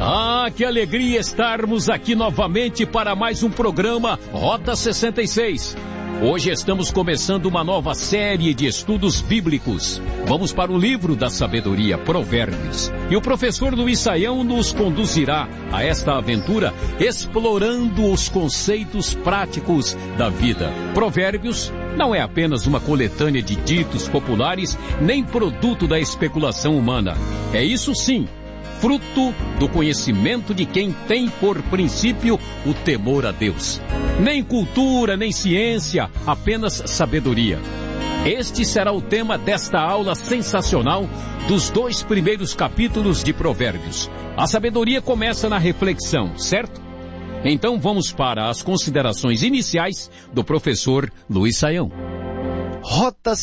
Ah, que alegria estarmos aqui novamente para mais um programa Rota 66. Hoje estamos começando uma nova série de estudos bíblicos. Vamos para o livro da sabedoria, Provérbios. E o professor Luiz Saião nos conduzirá a esta aventura explorando os conceitos práticos da vida. Provérbios não é apenas uma coletânea de ditos populares, nem produto da especulação humana. É isso sim, fruto do conhecimento de quem tem por princípio o temor a Deus. Nem cultura, nem ciência, apenas sabedoria. Este será o tema desta aula sensacional dos 2 primeiros capítulos de Provérbios. A sabedoria começa na reflexão, certo? Então vamos para as considerações iniciais do professor Luiz Saião. Rota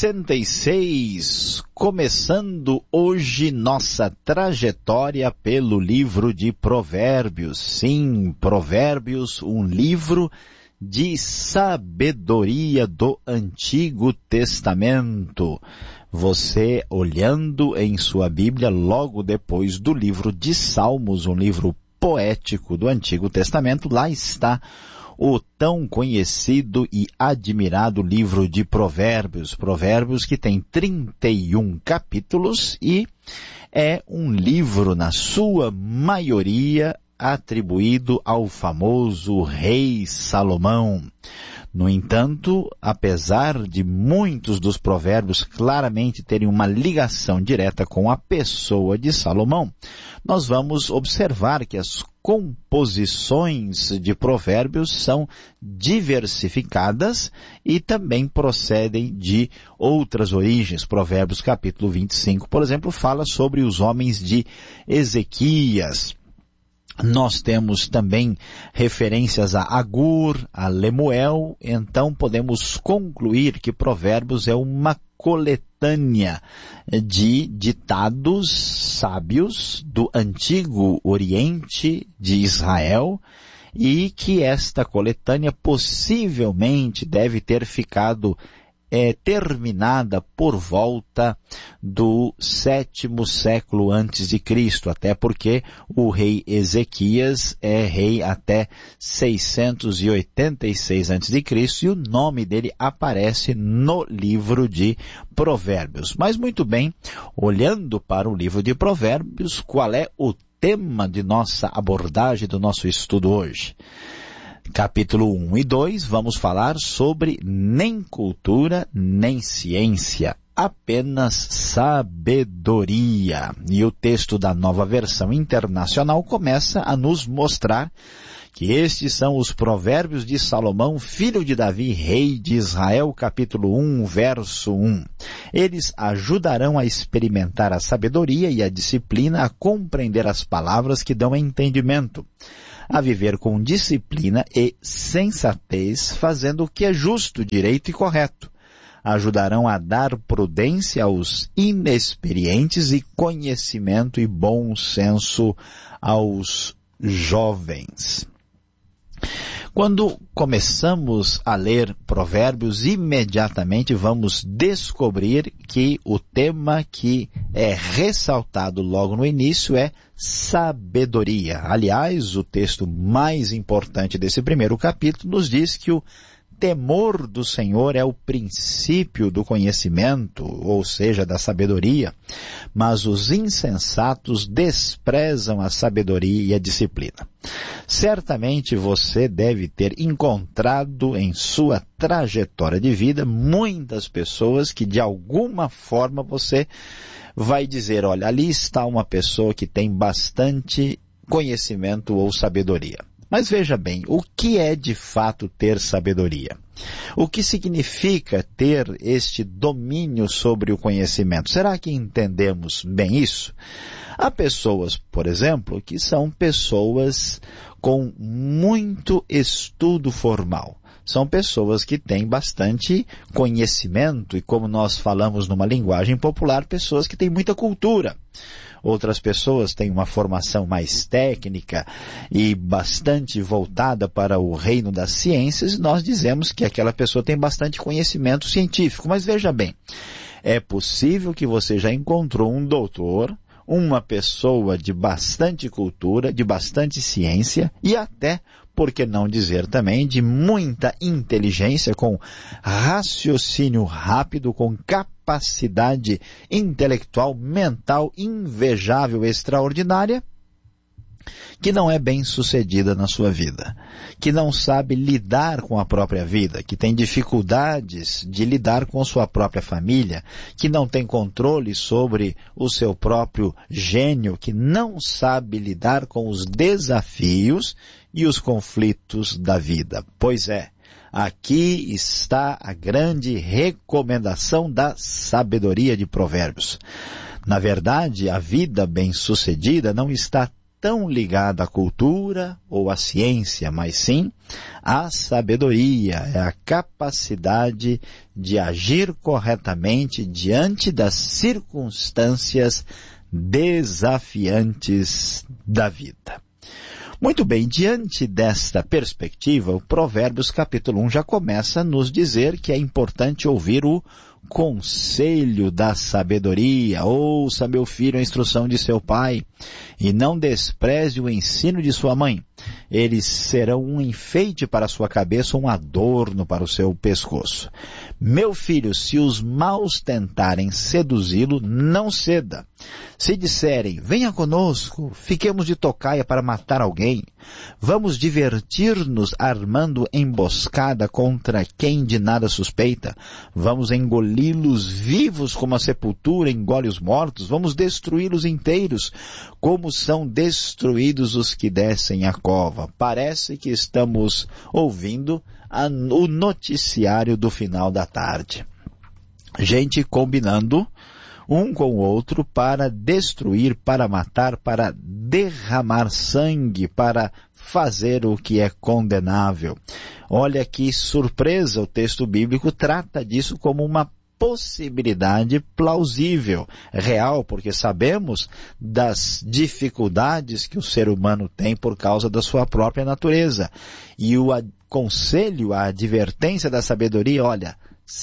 66, começando hoje nossa trajetória pelo livro de Provérbios. Sim, Provérbios, um livro de sabedoria do Antigo Testamento. Você, olhando em sua Bíblia, logo depois do livro de Salmos, um livro poético do Antigo Testamento, lá está o tão conhecido e admirado livro de Provérbios. Provérbios que tem 31 capítulos e é um livro, na sua maioria, atribuído ao famoso rei Salomão. No entanto, apesar de muitos dos provérbios claramente terem uma ligação direta com a pessoa de Salomão, nós vamos observar que as composições de provérbios são diversificadas e também procedem de outras origens. Provérbios capítulo 25, por exemplo, fala sobre os homens de Ezequias. Nós temos também referências a Agur, a Lemuel, então podemos concluir que Provérbios é uma coletânea de ditados sábios do Antigo Oriente de Israel e que esta coletânea possivelmente deve ter ficado terminada por volta do 7º século antes de Cristo, até porque o rei Ezequias é rei até 686 antes de Cristo e o nome dele aparece no livro de Provérbios. Mas muito bem, olhando para o livro de Provérbios, qual é o tema de nossa abordagem, do nosso estudo hoje? Capítulo 1 e 2, vamos falar sobre nem cultura, nem ciência, apenas sabedoria. E o texto da Nova Versão Internacional começa a nos mostrar que estes são os provérbios de Salomão, filho de Davi, rei de Israel, capítulo 1, verso 1. Eles ajudarão a experimentar a sabedoria e a disciplina, a compreender as palavras que dão entendimento, a viver com disciplina e sensatez, fazendo o que é justo, direito e correto. Ajudarão a dar prudência aos inexperientes e conhecimento e bom senso aos jovens. Quando começamos a ler Provérbios, imediatamente vamos descobrir que o tema que é ressaltado logo no início é sabedoria. Aliás, o texto mais importante desse primeiro capítulo nos diz que o temor do Senhor é o princípio do conhecimento, ou seja, da sabedoria, mas os insensatos desprezam a sabedoria e a disciplina. Certamente você deve ter encontrado em sua trajetória de vida muitas pessoas que de alguma forma você vai dizer, olha, ali está uma pessoa que tem bastante conhecimento ou sabedoria. Mas veja bem, o que é de fato ter sabedoria? O que significa ter este domínio sobre o conhecimento? Será que entendemos bem isso? Há pessoas, por exemplo, que são pessoas com muito estudo formal. São pessoas que têm bastante conhecimento e, como nós falamos numa linguagem popular, pessoas que têm muita cultura. Outras pessoas têm uma formação mais técnica e bastante voltada para o reino das ciências, e nós dizemos que aquela pessoa tem bastante conhecimento científico. Mas veja bem, é possível que você já encontrou um doutor, uma pessoa de bastante cultura, de bastante ciência e até, por que não dizer também, de muita inteligência, com raciocínio rápido, com capacidade intelectual, mental, invejável, extraordinária, que não é bem sucedida na sua vida, que não sabe lidar com a própria vida, que tem dificuldades de lidar com sua própria família, que não tem controle sobre o seu próprio gênio, que não sabe lidar com os desafios e os conflitos da vida. Pois é, aqui está a grande recomendação da sabedoria de Provérbios. Na verdade, a vida bem-sucedida não está tão ligada à cultura ou à ciência, mas sim à sabedoria, é a capacidade de agir corretamente diante das circunstâncias desafiantes da vida. Muito bem, diante desta perspectiva, o Provérbios capítulo 1 já começa a nos dizer que é importante ouvir o conselho da sabedoria. Ouça, meu filho, a instrução de seu pai, e não despreze o ensino de sua mãe. Eles serão um enfeite para a sua cabeça, um adorno para o seu pescoço. Meu filho, se os maus tentarem seduzi-lo, não ceda. Se disserem, venha conosco, fiquemos de tocaia para matar alguém, vamos divertir-nos armando emboscada contra quem de nada suspeita, vamos engoli-los vivos como a sepultura engole os mortos, vamos destruí-los inteiros, como são destruídos os que descem a cova. Parece que estamos ouvindo o noticiário do final da tarde. Gente combinando um com o outro para destruir, para matar, para derramar sangue, para fazer o que é condenável. Olha que surpresa, o texto bíblico trata disso como uma possibilidade plausível, real, porque sabemos das dificuldades que o ser humano tem por causa da sua própria natureza. E o conselho, a advertência da sabedoria, olha,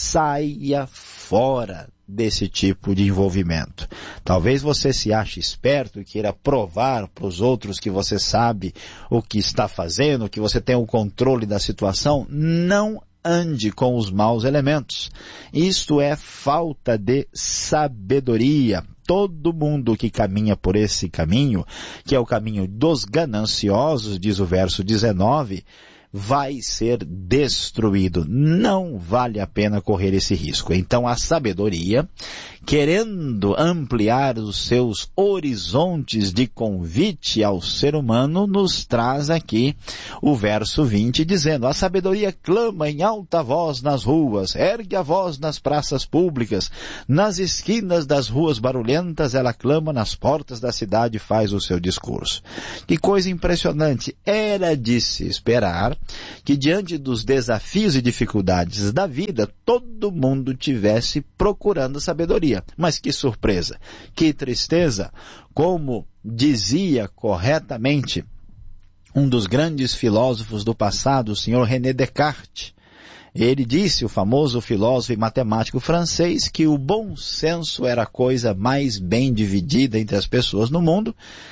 saia fora desse tipo de envolvimento. Talvez você se ache esperto e queira provar para os outros que você sabe o que está fazendo, que você tem o controle da situação. Não ande com os maus elementos. Isto é falta de sabedoria. Todo mundo que caminha por esse caminho, que é o caminho dos gananciosos, diz o verso 19, vai ser destruído. Não vale a pena correr esse risco. Então a sabedoria, querendo ampliar os seus horizontes de convite ao ser humano, nos traz aqui o verso 20, dizendo, a sabedoria clama em alta voz nas ruas, ergue a voz nas praças públicas, nas esquinas das ruas barulhentas, ela clama nas portas da cidade, faz o seu discurso. Que coisa impressionante! Era de se esperar que diante dos desafios e dificuldades da vida, todo mundo tivesse procurando sabedoria. Mas que surpresa, que tristeza, como dizia corretamente um dos grandes filósofos do passado, o senhor René Descartes. Ele disse, o famoso filósofo e matemático francês, que o bom senso era a coisa mais bem dividida entre as pessoas no mundo,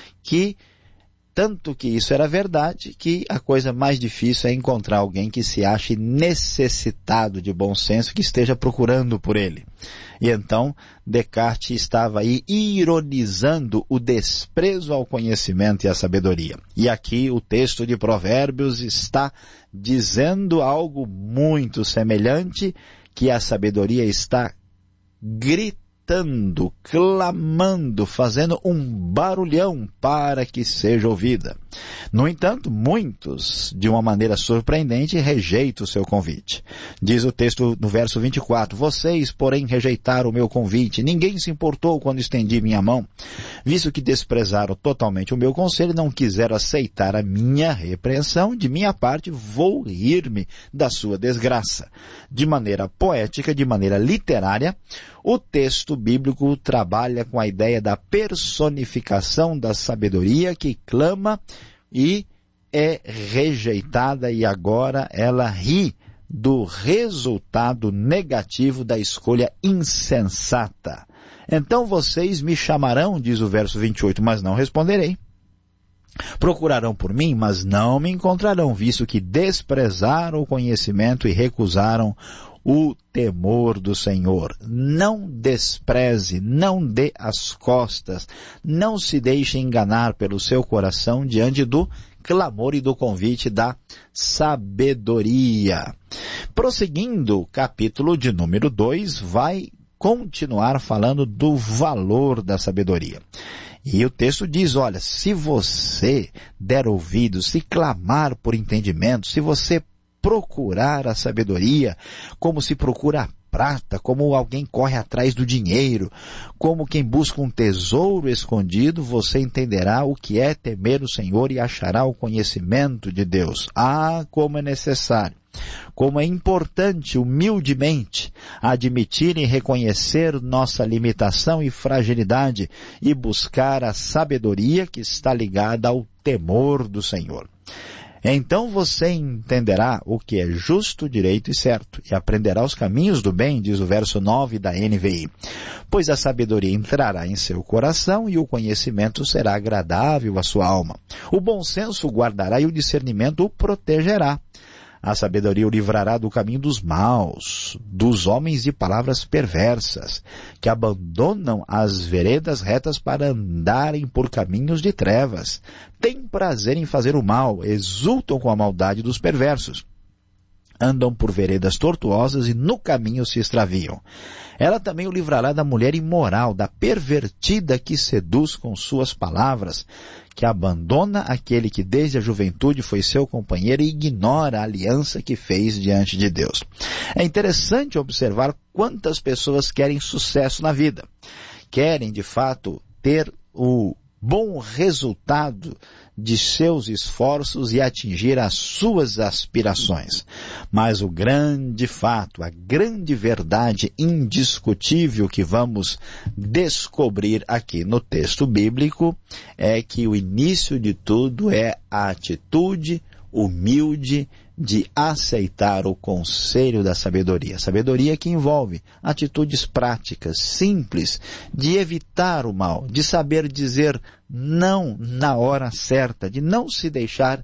tanto que isso era verdade, que a coisa mais difícil é encontrar alguém que se ache necessitado de bom senso, que esteja procurando por ele. E então, Descartes estava aí ironizando o desprezo ao conhecimento e à sabedoria. E aqui o texto de Provérbios está dizendo algo muito semelhante, que a sabedoria está gritando, clamando, fazendo um barulhão para que seja ouvida. No entanto, muitos, de uma maneira surpreendente, rejeitam o seu convite. Diz o texto no verso 24, vocês, porém, rejeitaram o meu convite, ninguém se importou quando estendi minha mão. Visto que desprezaram totalmente o meu conselho, não quiseram aceitar a minha repreensão, de minha parte, vou rir-me da sua desgraça. De maneira poética, de maneira literária, o texto bíblico trabalha com a ideia da personificação da sabedoria que clama e é rejeitada, e agora ela ri do resultado negativo da escolha insensata. Então vocês me chamarão, diz o verso 28, mas não responderei. Procurarão por mim, mas não me encontrarão, visto que desprezaram o conhecimento e recusaram o temor do Senhor. Não despreze, não dê as costas, não se deixe enganar pelo seu coração diante do clamor e do convite da sabedoria. Prosseguindo, o capítulo de número 2 vai continuar falando do valor da sabedoria. E o texto diz, olha, se você der ouvidos, se clamar por entendimento, se você procurar a sabedoria, como se procura a prata, como alguém corre atrás do dinheiro, como quem busca um tesouro escondido, você entenderá o que é temer o Senhor e achará o conhecimento de Deus. Ah, como é necessário, como é importante, humildemente, admitir e reconhecer nossa limitação e fragilidade e buscar a sabedoria que está ligada ao temor do Senhor. Então você entenderá o que é justo, direito e certo, e aprenderá os caminhos do bem, diz o verso 9 da NVI. Pois a sabedoria entrará em seu coração e o conhecimento será agradável à sua alma. O bom senso o guardará e o discernimento o protegerá. A sabedoria o livrará do caminho dos maus, dos homens de palavras perversas, que abandonam as veredas retas para andarem por caminhos de trevas. Têm prazer em fazer o mal, exultam com a maldade dos perversos. Andam por veredas tortuosas e no caminho se extraviam. Ela também o livrará da mulher imoral, da pervertida que seduz com suas palavras, que abandona aquele que desde a juventude foi seu companheiro e ignora a aliança que fez diante de Deus. É interessante observar quantas pessoas querem sucesso na vida. Querem, de fato, ter o bom resultado de seus esforços e atingir as suas aspirações. Mas o grande fato, a grande verdade indiscutível que vamos descobrir aqui no texto bíblico é que o início de tudo é a atitude humilde de aceitar o conselho da sabedoria. Sabedoria que envolve atitudes práticas, simples, de evitar o mal, de saber dizer não na hora certa, de não se deixar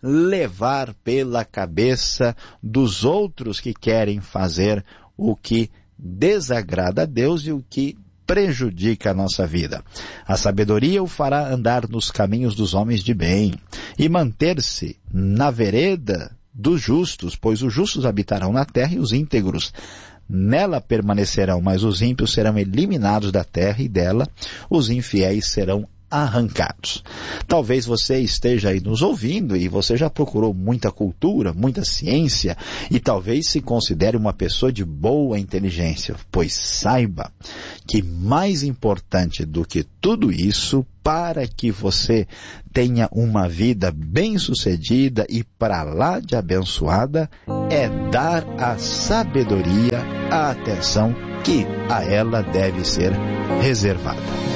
levar pela cabeça dos outros que querem fazer o que desagrada a Deus e o que prejudica a nossa vida. A sabedoria o fará andar nos caminhos dos homens de bem e manter-se na vereda dos justos, pois os justos habitarão na terra e os íntegros nela permanecerão, mas os ímpios serão eliminados da terra e dela os infiéis serão arrancados. Talvez você esteja aí nos ouvindo e você já procurou muita cultura, muita ciência e talvez se considere uma pessoa de boa inteligência, pois saiba que mais importante do que tudo isso, para que você tenha uma vida bem-sucedida e para lá de abençoada, é dar a sabedoria a atenção que a ela deve ser reservada.